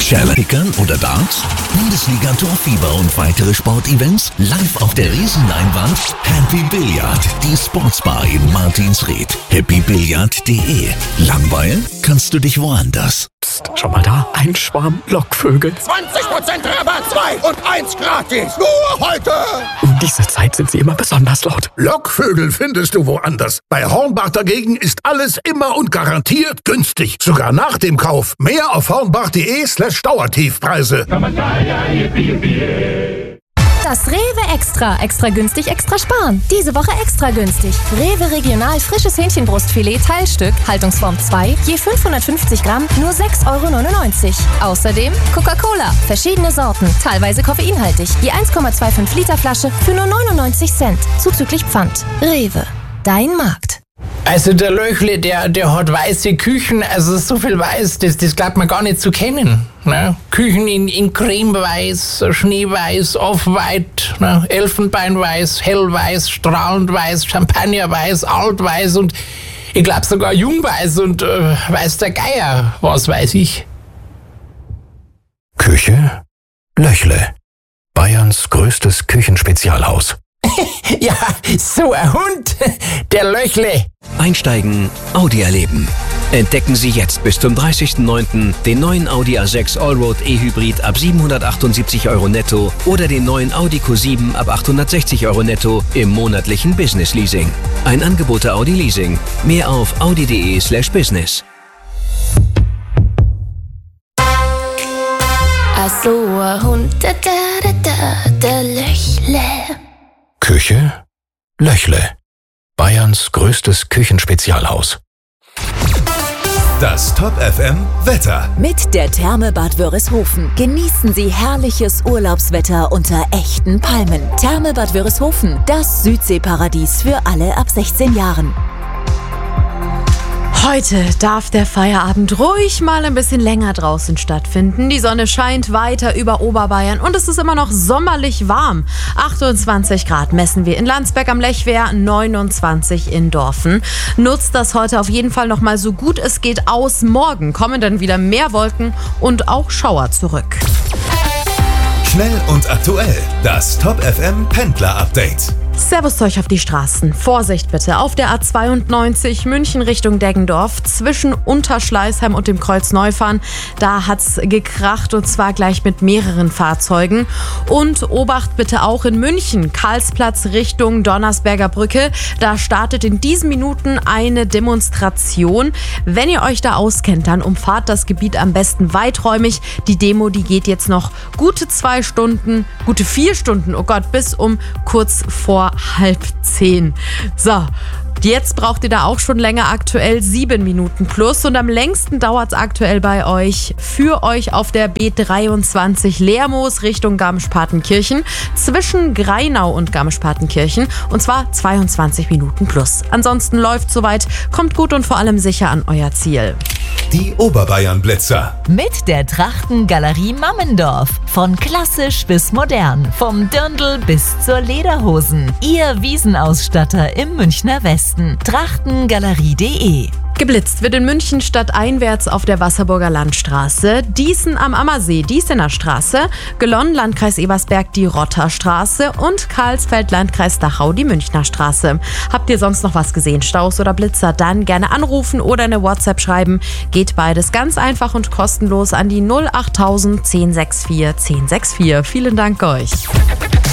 Challenge Kickern oder Darts? Bundesliga Torfieber und weitere Sportevents live auf der Riesenleinwand? Happy Billard, die Sportsbar in Martinsried. happybilliard.de. Langweilen kannst du dich woanders. Psst, schau mal da, ein Schwarm Lockvögel. 20% Rabatt, 2 und 1 gratis. Nur heute. Um diese Zeit sind sie immer besonders laut. Lockvögel findest du woanders. Bei Hornbach dagegen ist alles immer und garantiert günstig. Sogar nach dem Kauf. Mehr auf hornbach.de/Dauertiefpreise. Das Rewe Extra günstig, extra sparen. Diese Woche extra günstig. Rewe Regional frisches Hähnchenbrustfilet Teilstück, Haltungsform 2, je 550 Gramm, nur 6,99 €. Außerdem Coca-Cola, verschiedene Sorten, teilweise koffeinhaltig, je 1,25 Liter Flasche für nur 99 Cent, zuzüglich Pfand. Rewe, dein Markt. Also der Löchle, der hat weiße Küchen, also so viel weiß, das glaubt man gar nicht zu kennen. Ne? Küchen in cremeweiß, schneeweiß, off-white, ne? Elfenbeinweiß, hellweiß, strahlend weiß, champagnerweiß, altweiß und ich glaube sogar jungweiß und weiß der Geier, was weiß ich. Küche Löchle. Bayerns größtes Küchenspezialhaus. Ja, so ein Hund, der Löchle. Einsteigen, Audi erleben. Entdecken Sie jetzt bis zum 30.09. den neuen Audi A6 Allroad E-Hybrid ab 778 € netto oder den neuen Audi Q7 ab 860 € netto im monatlichen Business Leasing. Ein Angebot der Audi Leasing. Mehr auf audi.de/business. So ein Hund, der Löchle. Küche Löchle. Bayerns größtes Küchenspezialhaus. Das Top FM Wetter. Mit der Therme Bad Wörishofen genießen Sie herrliches Urlaubswetter unter echten Palmen. Therme Bad Wörishofen, das Südseeparadies für alle ab 16 Jahren. Heute darf der Feierabend ruhig mal ein bisschen länger draußen stattfinden. Die Sonne scheint weiter über Oberbayern und es ist immer noch sommerlich warm. 28 Grad messen wir in Landsberg am Lechwehr, 29 in Dorfen. Nutzt das heute auf jeden Fall noch mal so gut es geht aus. Morgen kommen dann wieder mehr Wolken und auch Schauer zurück. Schnell und aktuell. Das Top FM Pendler Update. Servus euch auf die Straßen. Vorsicht bitte auf der A92 München Richtung Deggendorf zwischen Unterschleißheim und dem Kreuz Neufahren. Da hat's gekracht und zwar gleich mit mehreren Fahrzeugen. Und Obacht bitte auch in München, Karlsplatz Richtung Donnersberger Brücke. Da startet in diesen Minuten eine Demonstration. Wenn ihr euch da auskennt, dann umfahrt das Gebiet am besten weiträumig. Die Demo, die geht jetzt noch gute 2 Stunden, gute 4 Stunden, oh Gott, bis um kurz vor 9:30. So, jetzt braucht ihr da auch schon länger, aktuell 7 Minuten plus. Und am längsten dauert es aktuell bei euch, für euch auf der B23 Lermoos Richtung Garmisch-Partenkirchen zwischen Greinau und Garmisch-Partenkirchen. Und zwar 22 Minuten plus. Ansonsten läuft soweit, kommt gut und vor allem sicher an euer Ziel. Die Oberbayern-Blitzer. Mit der Trachtengalerie Mammendorf. Von klassisch bis modern. Vom Dirndl bis zur Lederhosen. Ihr Wiesenausstatter im Münchner Westen. Trachtengalerie.de. Geblitzt wird in München stadteinwärts auf der Wasserburger Landstraße, Dießen am Ammersee, Diesener Straße, Gelonn, Landkreis Ebersberg, die Rotterstraße und Karlsfeld, Landkreis Dachau, die Münchner Straße. Habt ihr sonst noch was gesehen, Staus oder Blitzer? Dann gerne anrufen oder eine WhatsApp schreiben. Geht beides ganz einfach und kostenlos an die 08000 1064 1064. Vielen Dank euch.